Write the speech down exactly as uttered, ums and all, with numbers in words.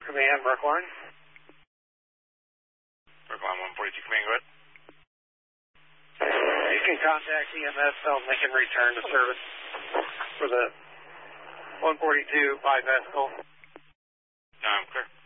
Command, Brookline. Brookline one forty-two Command, go ahead. You can contact E M S, tell them they can return to service for the one forty-two bypass call. No, I'm clear.